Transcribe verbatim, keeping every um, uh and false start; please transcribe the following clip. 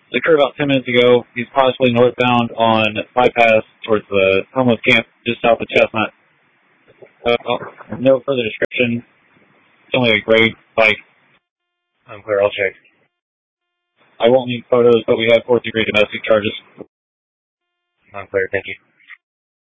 It occurred about ten minutes ago. He's possibly northbound on bypass towards the homeless camp just south of Chestnut. Uh, no further description. It's only a gray bike. Unclear, I'll check. I won't need photos, but we have fourth degree domestic charges. Unclear, thank you.